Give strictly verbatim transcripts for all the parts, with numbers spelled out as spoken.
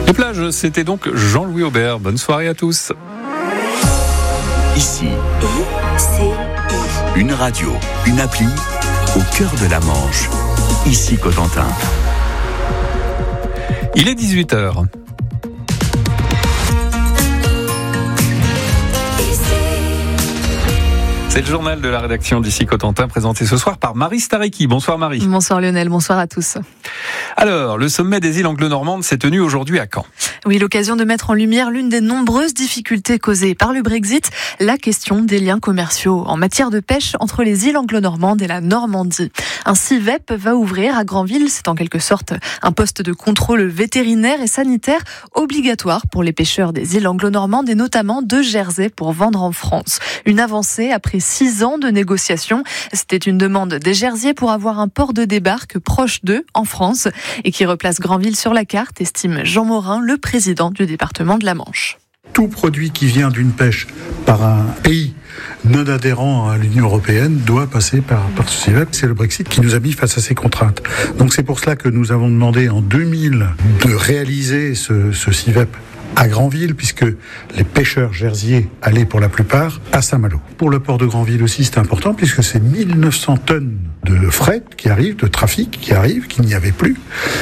Les plages, c'était donc Jean-Louis Aubert. Bonne soirée à tous. Ici, une radio, une appli au cœur de la Manche. Ici Cotentin. Il est dix-huit heures. C'est le journal de la rédaction d'Ici Cotentin, présenté ce soir par Marie Stareki. Bonsoir Marie. Bonsoir Lionel, bonsoir à tous. Alors, le sommet des îles anglo-normandes s'est tenu aujourd'hui à Caen. Oui, l'occasion de mettre en lumière l'une des nombreuses difficultés causées par le Brexit, la question des liens commerciaux en matière de pêche entre les îles anglo-normandes et la Normandie. Un CIVEP va ouvrir à Granville, c'est en quelque sorte un poste de contrôle vétérinaire et sanitaire obligatoire pour les pêcheurs des îles anglo-normandes et notamment de Jersey pour vendre en France. Une avancée après six ans de négociations. C'était une demande des Jersiais pour avoir un port de débarque proche d'eux en France et qui replace Granville sur la carte, estime Jean Morin, le président du département de la Manche. Tout produit qui vient d'une pêche par un pays non adhérent à l'Union européenne doit passer par, par ce CIVEP. C'est le Brexit qui nous a mis face à ces contraintes. Donc c'est pour cela que nous avons demandé en deux mille de réaliser ce, ce CIVEP à Granville, puisque les pêcheurs jersiais allaient pour la plupart à Saint-Malo. Pour le port de Granville aussi, c'est important, puisque c'est mille neuf cents tonnes de fret qui arrivent, de trafic qui arrivent, qu'il n'y avait plus.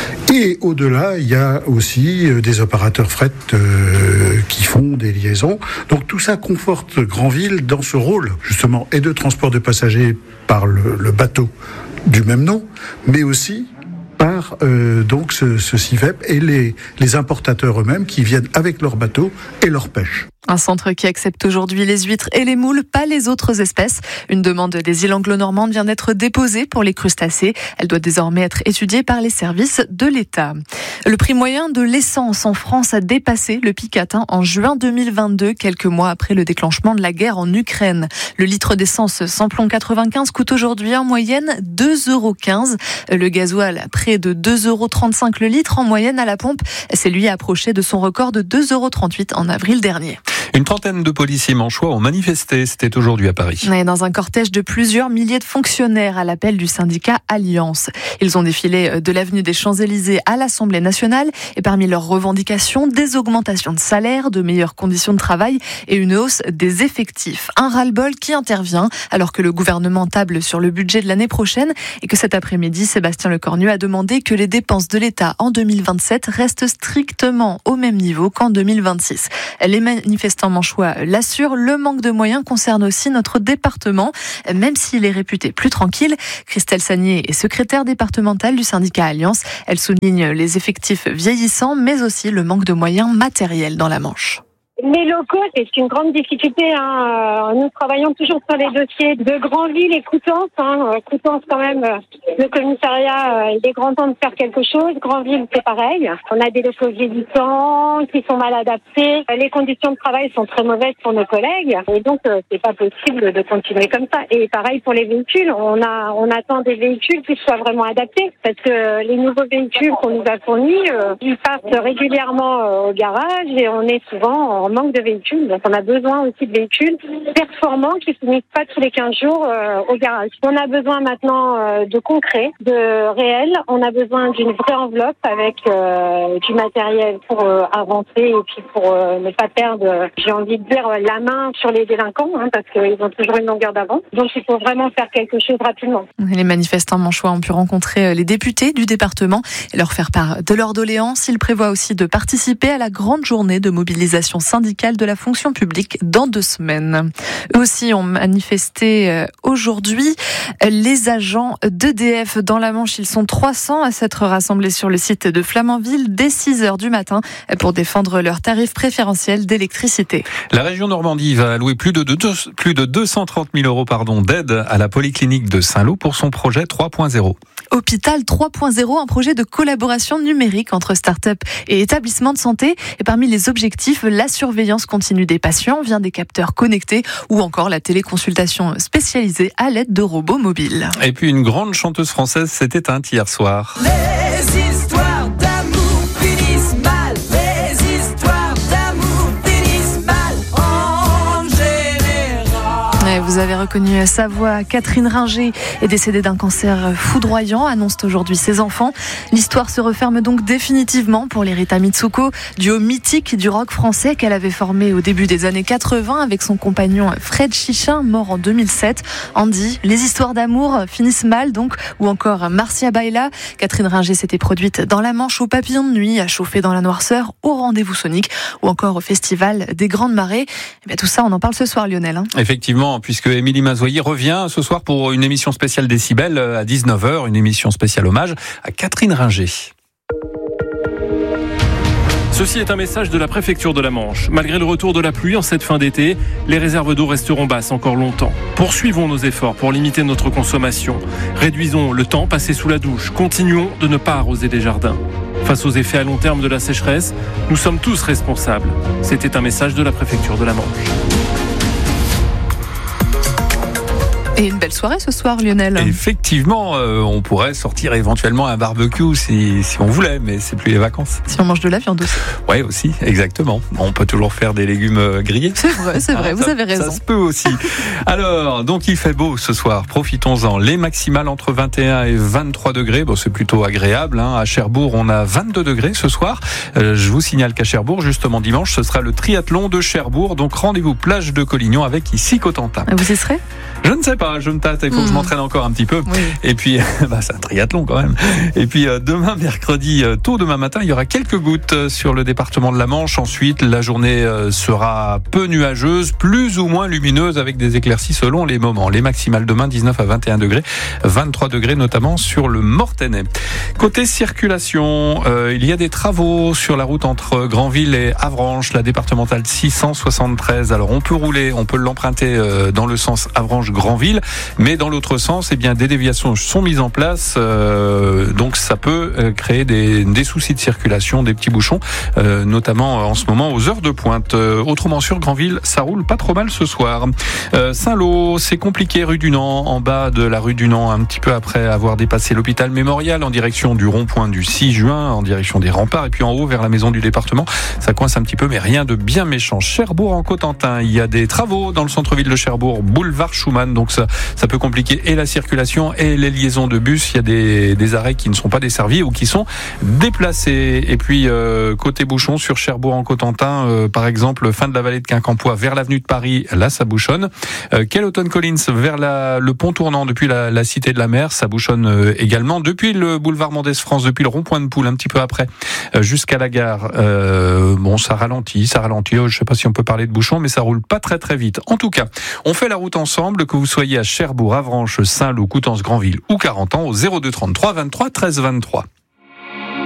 Et au-delà, il y a aussi des opérateurs fret euh, qui font des liaisons. Donc tout ça conforte Granville dans ce rôle, justement, et de transport de passagers par le, le bateau du même nom, mais aussi par euh, donc ce, ce CIVEP et les, les importateurs eux-mêmes qui viennent avec leurs bateaux et leur pêche. Un centre qui accepte aujourd'hui les huîtres et les moules, pas les autres espèces. Une demande des îles anglo-normandes vient d'être déposée pour les crustacés. Elle doit désormais être étudiée par les services de l'État. Le prix moyen de l'essence en France a dépassé le pic atteint en juin deux mille vingt-deux, quelques mois après le déclenchement de la guerre en Ukraine. Le litre d'essence samplon quatre-vingt-quinze coûte aujourd'hui en moyenne deux euros quinze. Le gasoil, près de deux euros trente-cinq le litre en moyenne à la pompe. C'est lui approché de son record de deux euros trente-huit en avril dernier. Une trentaine de policiers manchois ont manifesté, c'était aujourd'hui à Paris. Et dans un cortège de plusieurs milliers de fonctionnaires à l'appel du syndicat Alliance. Ils ont défilé de l'avenue des Champs-Élysées à l'Assemblée nationale et parmi leurs revendications, des augmentations de salaire, de meilleures conditions de travail et une hausse des effectifs. Un ras-le-bol qui intervient alors que le gouvernement table sur le budget de l'année prochaine et que cet après-midi, Sébastien Lecornu a demandé que les dépenses de l'État en deux mille vingt-sept restent strictement au même niveau qu'en deux mille vingt-six. Les manifestants manchois l'assure, le manque de moyens concerne aussi notre département, même s'il est réputé plus tranquille. Christelle Sagnier est secrétaire départementale du syndicat Alliance. Elle souligne les effectifs vieillissants, mais aussi le manque de moyens matériels dans la Manche. Les locaux, c'est une grande difficulté. Hein. Nous travaillons toujours sur les dossiers de Granville et Coutances. Hein. Coutances, quand même, le commissariat, il est grand temps de faire quelque chose. Granville, c'est pareil. On a des locaux vieillissants qui sont mal adaptés. Les conditions de travail sont très mauvaises pour nos collègues. Et donc, c'est pas possible de continuer comme ça. Et pareil pour les véhicules. On a, on attend des véhicules qui soient vraiment adaptés. Parce que les nouveaux véhicules qu'on nous a fournis, ils partent régulièrement au garage et on est souvent en manque de véhicules, donc on a besoin aussi de véhicules performants qui ne finissent pas tous les quinze jours euh, au garage. On a besoin maintenant euh, de concret, de réel, on a besoin d'une vraie enveloppe avec euh, du matériel pour euh, avancer et puis pour euh, ne pas perdre, euh, j'ai envie de dire, la main sur les délinquants, hein, parce qu'ils ont toujours une longueur d'avance. Donc il faut vraiment faire quelque chose rapidement. Les manifestants manchois ont pu rencontrer les députés du département et leur faire part de leurs doléances. Ils prévoient aussi de participer à la grande journée de mobilisation syndicale de la fonction publique dans deux semaines. Eux aussi ont manifesté aujourd'hui. Les agents d'E D F dans la Manche, ils sont trois cents à s'être rassemblés sur le site de Flamanville dès six heures du matin pour défendre leurs tarifs préférentiels d'électricité. La région Normandie va allouer plus de, deux, plus de deux cent trente mille euros pardon, d'aide à la polyclinique de Saint-Lô pour son projet trois point zéro. Hôpital trois point zéro, un projet de collaboration numérique entre start-up et établissements de santé. Et parmi les objectifs, la surveillance continue des patients via des capteurs connectés ou encore la téléconsultation spécialisée à l'aide de robots mobiles. Et puis une grande chanteuse française s'est éteinte hier soir. Les histoires d'amour finissent mal. Les histoires d'amour finissent mal en général. Ouais, vous avez reconnu sa voix. Catherine Ringer est décédée d'un cancer foudroyant, annoncent aujourd'hui ses enfants. L'histoire se referme donc définitivement pour les Rita Mitsuko, duo mythique du rock français qu'elle avait formé au début des années quatre-vingts avec son compagnon Fred Chichin, mort en deux mille sept. Andy, les histoires d'amour finissent mal donc, ou encore Marcia Baila. Catherine Ringer s'était produite dans la Manche au Papillon de Nuit, à chauffer dans la noirceur, au Rendez-vous Sonique ou encore au Festival des Grandes Marées. Et bien tout ça, on en parle ce soir, Lionel. Hein. Effectivement, puisque Émilie Mazoyer revient ce soir pour une émission spéciale Décibel à dix-neuf heures, une émission spéciale hommage à Catherine Ringer. Ceci est un message de la préfecture de la Manche. Malgré le retour de la pluie en cette fin d'été, les réserves d'eau resteront basses encore longtemps. Poursuivons nos efforts pour limiter notre consommation. Réduisons le temps passé sous la douche. Continuons de ne pas arroser les jardins. Face aux effets à long terme de la sécheresse, nous sommes tous responsables. C'était un message de la préfecture de la Manche. Et une belle soirée ce soir, Lionel. Effectivement, euh, on pourrait sortir éventuellement un barbecue si, si on voulait, mais c'est plus les vacances. Si on mange de la viande aussi. Oui, aussi, exactement. On peut toujours faire des légumes grillés. C'est vrai, c'est vrai, ah, vous ça, avez raison. Ça se peut aussi. Alors, donc il fait beau ce soir, profitons-en. Les maximales entre vingt et un et vingt-trois degrés, bon, c'est plutôt agréable. Hein. À Cherbourg, on a vingt-deux degrés ce soir. Euh, je vous signale qu'à Cherbourg, justement dimanche, ce sera le triathlon de Cherbourg. Donc rendez-vous plage de Collignon avec ici Cotentin. Vous y serez ? Je ne sais pas, je me tâte, il faut mmh. que je m'entraîne encore un petit peu. Oui. Et puis, bah, c'est un triathlon quand même. Et puis, euh, demain, mercredi, euh, tôt demain matin, il y aura quelques gouttes euh, sur le département de la Manche. Ensuite, la journée euh, sera peu nuageuse, plus ou moins lumineuse avec des éclaircies selon les moments. Les maximales demain, dix-neuf à vingt et un degrés, vingt-trois degrés notamment sur le Mortainais. Côté circulation, euh, il y a des travaux sur la route entre Granville et Avranches, la départementale six cent soixante-treize. Alors, on peut rouler, on peut l'emprunter euh, dans le sens Avranches Granville, mais dans l'autre sens, eh bien, des déviations sont mises en place, euh, donc ça peut euh, créer des, des soucis de circulation, des petits bouchons, euh, notamment en ce moment aux heures de pointe. Euh, autrement sur Granville, ça roule pas trop mal ce soir. Euh, Saint-Lô, c'est compliqué, rue du Nant, en bas de la rue du Nant, un petit peu après avoir dépassé l'hôpital Mémorial, en direction du rond-point du six juin, en direction des remparts, et puis en haut vers la maison du département, ça coince un petit peu, mais rien de bien méchant. Cherbourg en Cotentin, il y a des travaux dans le centre-ville de Cherbourg, boulevard Schumann. Donc ça, ça peut compliquer et la circulation et les liaisons de bus. Il y a des, des arrêts qui ne sont pas desservis ou qui sont déplacés. Et puis euh, côté bouchon sur Cherbourg en Cotentin, euh, par exemple, fin de la vallée de Quincampoix vers l'avenue de Paris, là ça bouchonne. Euh, Kelloton Collins vers la, le pont tournant depuis la, la Cité de la Mer, ça bouchonne euh, également. Depuis le boulevard Mendès France, depuis le rond-point de Poule, un petit peu après, euh, jusqu'à la gare. Euh, bon, ça ralentit, ça ralentit. Je ne sais pas si on peut parler de bouchon, mais ça roule pas très très vite. En tout cas, on fait la route ensemble. Que vous soyez à Cherbourg, Avranches, Saint-Lô, Coutances, Granville ou Carentan au zéro deux trente-trois vingt-trois treize vingt-trois.